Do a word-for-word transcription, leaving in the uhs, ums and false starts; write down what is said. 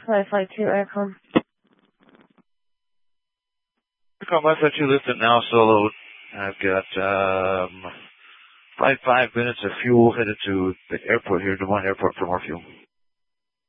Flight Flight two, Aircom. Aircom, Flight Flight two, lift it now, solo. I've got, um, five, five minutes of fuel headed to the airport here, Des Moines Airport for more fuel.